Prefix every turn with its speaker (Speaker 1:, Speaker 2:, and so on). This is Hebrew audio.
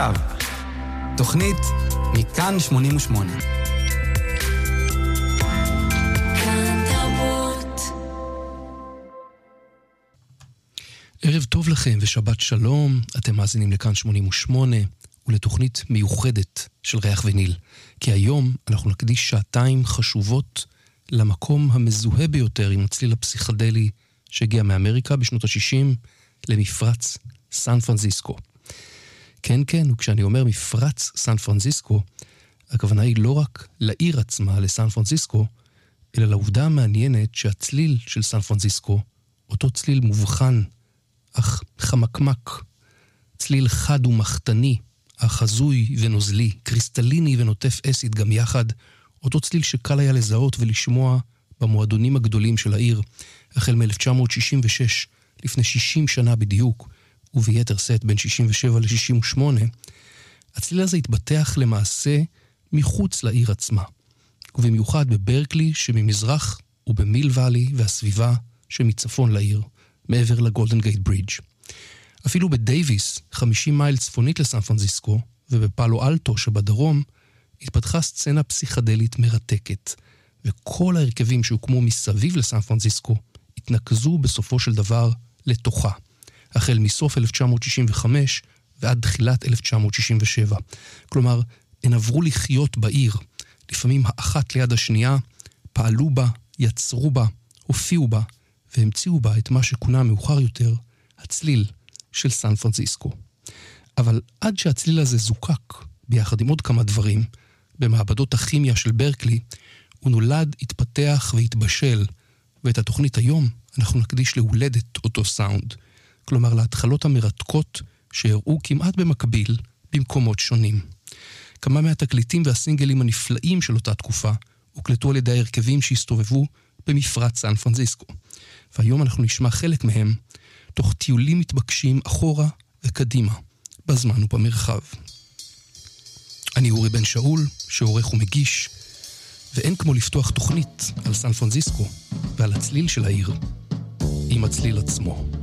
Speaker 1: עכשיו, תוכנית מכאן 88.
Speaker 2: ערב טוב לכם ושבת שלום, אתם מאזינים לכאן 88 ולתוכנית מיוחדת של ריח וניל, כי היום אנחנו נקדיש שעתיים חשובות למקום המזוהה ביותר עם הצליל הפסיכדלי שהגיע מאמריקה בשנות ה-60 למפרץ סן פרנסיסקו. כן, וכשאני אומר מפרץ סן פרנסיסקו, הכוונה היא לא רק לעיר עצמה, לסן פרנסיסקו, אלא לעובדה המעניינת שהצליל של סן פרנסיסקו, אותו צליל מובחן, אך חמקמק, צליל חד ומחתני, אך הזוי ונוזלי, קריסטליני ונוטף אסיד גם יחד, אותו צליל שקל היה לזהות ולשמוע במועדונים הגדולים של העיר, החל מ-1966, לפני 60 שנה בדיוק, וביתר סט בין 67 ל-68, הצליל הזה התבטח למעשה מחוץ לעיר עצמה, ובמיוחד בברקלי שממזרח ובמיל ואלי והסביבה שמצפון לעיר, מעבר לגולדן גייט ברידג'. אפילו בדייביס, 50 מייל צפונית לסן פרנסיסקו, ובפאלו אלטו שבדרום, התפתחה סצנה פסיכדלית מרתקת, וכל ההרכבים שהוקמו מסביב לסן פרנסיסקו התנקזו בסופו של דבר לתוכה, החל מסוף 1965 ועד תחילת 1967. כלומר, הן עברו לחיות בעיר, לפעמים האחת ליד השנייה, פעלו בה, יצרו בה, הופיעו בה, והמציאו בה את מה שכונה מאוחר יותר, הצליל של סן פרנסיסקו. אבל עד שהצליל הזה זוקק, ביחד עם עוד כמה דברים, במעבדות הכימיה של ברקלי, הוא נולד, התפתח והתבשל, ואת התוכנית היום אנחנו נקדיש להולדת אותו סאונד, כלומר להתחלות המרתקות שהראו כמעט במקביל במקומות שונים. כמה מהתקליטים והסינגלים הנפלאים של אותה תקופה הוקלטו על ידי הרכבים שהסתובבו במפרץ סן פרנסיסקו. והיום אנחנו נשמע חלק מהם תוך טיולים מתבקשים אחורה וקדימה, בזמן ובמרחב. אני אורי בן שאול, שעורך ומגיש, ואין כמו לפתוח תוכנית על סן פרנסיסקו ועל הצליל של העיר עם הצליל עצמו.